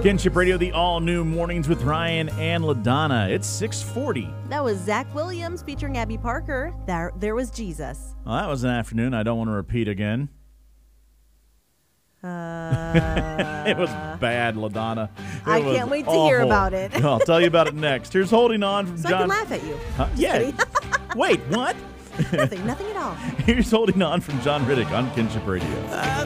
Kinship Radio, the all-new Mornings with Ryan and LaDonna. It's 6:40. That was Zach Williams featuring Abby Parker. There was Jesus. Well, that was an afternoon I don't want to repeat again. It was bad, LaDonna. I can't wait to hear about it. I'll tell you about it next. Here's Holding On from So John. I can laugh at you. Yeah. Wait, what? Nothing at all. Here's Holding On from John Riddick on Kinship Radio.